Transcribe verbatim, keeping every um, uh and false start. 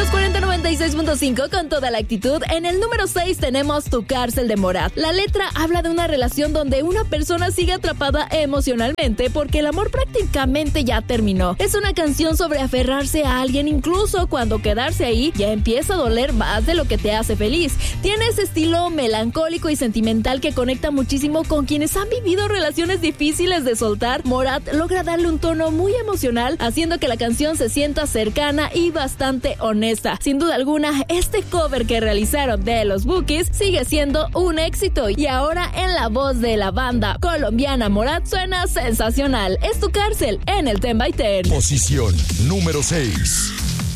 Los cuarenta noventa y seis punto cinco con toda la actitud. En el número seis tenemos Tu cárcel de Morat. La letra habla de una relación donde una persona sigue atrapada emocionalmente porque el amor prácticamente ya terminó. Es una canción sobre aferrarse a alguien incluso cuando quedarse ahí ya empieza a doler más de lo que te hace feliz. Tiene ese estilo melancólico y sentimental que conecta muchísimo con quienes han vivido relaciones difíciles de soltar. Morat logra darle un tono muy emocional, haciendo que la canción se sienta cercana y bastante honesta. Sin duda alguna, este cover que realizaron de los Bukis sigue siendo un éxito y ahora en la voz de la banda colombiana Morat suena sensacional. Es Tu cárcel en el Ten by Ten. Posición número seis.